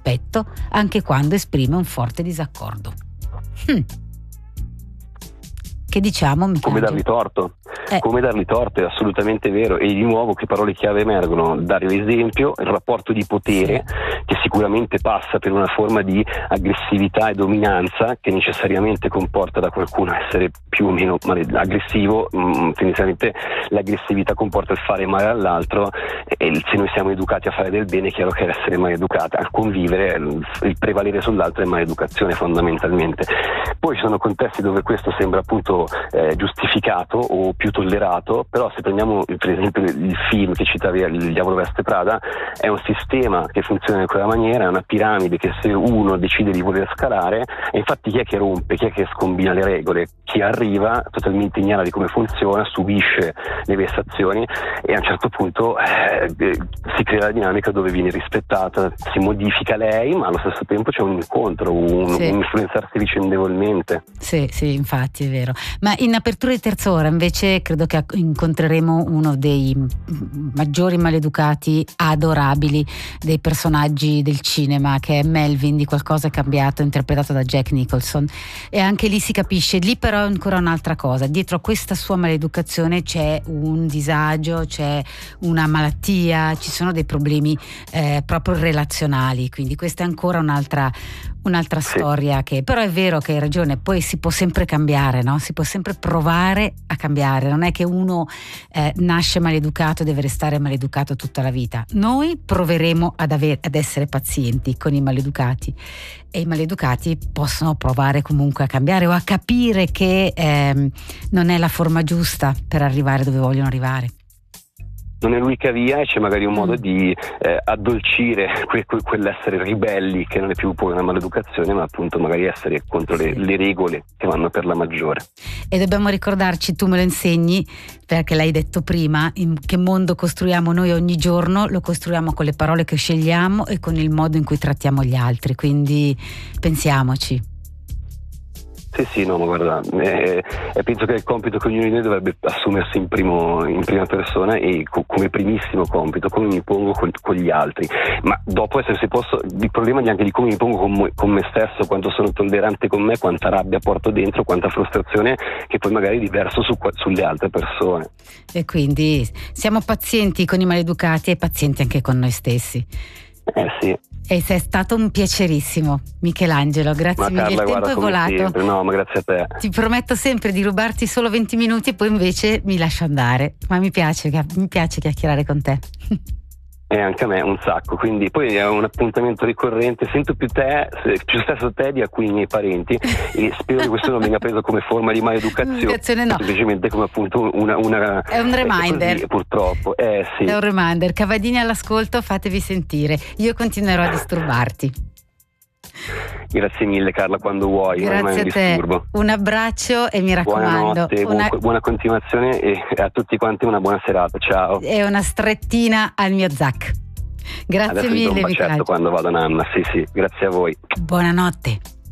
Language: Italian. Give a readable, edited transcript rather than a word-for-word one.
rispetto anche quando esprime un forte disaccordo. Che diciamo, come dargli torto? Come dargli torto, è assolutamente vero. E di nuovo che parole chiave emergono? Dare l'esempio, il rapporto di potere, che sicuramente passa per una forma di aggressività e dominanza che necessariamente comporta da qualcuno essere più o meno aggressivo. Tendenzialmente l'aggressività comporta il fare male all'altro, e se noi siamo educati a fare del bene è chiaro che l'essere maleducati, a convivere, il prevalere sull'altro è maleducazione fondamentalmente. Poi ci sono contesti dove questo sembra appunto giustificato o più tollerato, però se prendiamo per esempio il film che citavi, Il diavolo veste Prada, è un sistema che funziona in quella maniera, è una piramide che se uno decide di voler scalare, e infatti chi è che rompe, chi è che scombina le regole? Chi arriva totalmente ignara di come funziona, subisce le vessazioni, e a un certo punto si crea la dinamica dove viene rispettata, si modifica lei, ma allo stesso tempo c'è un incontro, un influenzarsi vicendevolmente. Sì, infatti è vero. Ma in apertura di terza ora invece credo che incontreremo uno dei maggiori maleducati adorabili dei personaggi del cinema, che è Melvin di Qualcosa è cambiato, interpretato da Jack Nicholson, e anche lì si capisce. Lì però è ancora un'altra cosa: dietro a questa sua maleducazione c'è un disagio, c'è una malattia, ci sono dei problemi proprio relazionali, quindi questa è ancora un'altra storia. Che però è vero che hai ragione, poi si può sempre cambiare, no? Si può sempre provare a cambiare, non è che uno nasce maleducato e deve restare maleducato tutta la vita. Noi proveremo ad essere pazienti con i maleducati, e i maleducati possono provare comunque a cambiare o a capire che non è la forma giusta per arrivare dove vogliono arrivare. Non è l'unica via, e c'è magari un modo di addolcire quell'essere ribelli, che non è più poi una maleducazione, ma appunto magari essere contro le regole che vanno per la maggiore. E dobbiamo ricordarci, tu me lo insegni perché l'hai detto prima, in che mondo costruiamo noi ogni giorno? Lo costruiamo con le parole che scegliamo e con il modo in cui trattiamo gli altri, quindi pensiamoci. Sì, no, ma guarda, penso che è il compito che ognuno di noi dovrebbe assumersi in prima persona, e come primissimo compito, come mi pongo con gli altri. Ma dopo, se posso, il problema è anche di come mi pongo con me stesso, quanto sono tollerante con me, quanta rabbia porto dentro, quanta frustrazione, che poi magari diverso sulle altre persone. E quindi siamo pazienti con i maleducati e pazienti anche con noi stessi. Sì. E sei stato un piacerissimo, Michelangelo, grazie mille. Carla, il tempo è volato. Sempre. No, ma grazie a te. Ti prometto sempre di rubarti solo 20 minuti e poi invece mi lascio andare, ma mi piace chiacchierare con te. E anche a me un sacco, quindi poi è un appuntamento ricorrente, sento più stesso te di alcuni miei parenti, e spero che questo non venga preso come forma di maleducazione, no. Semplicemente come appunto una è un reminder, così, purtroppo sì. È un reminder. Cavadini all'ascolto, fatevi sentire, io continuerò a disturbarti. Grazie mille Carla, quando vuoi. Grazie a te, disturbo. Un abbraccio e mi raccomando, buona continuazione, e a tutti quanti una buona serata, ciao. E una strettina al mio Zac. Grazie adesso mille. Adesso un bacetto quando vado a Nanna, sì, grazie a voi. Buonanotte.